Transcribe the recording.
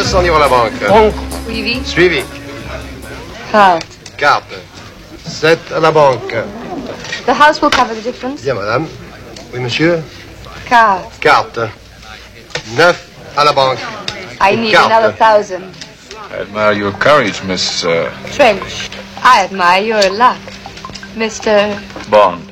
200 ira à la banque. Banque. Suivi. Suivi. Carte. Carte. 7 à la banque. The house will cover the difference. Bien, madame. Oui, monsieur. Carte. Carte. 9 à la banque. I need Carte. another 1,000. I admire your courage, Miss... Trench. I admire your luck, Mr. Bond.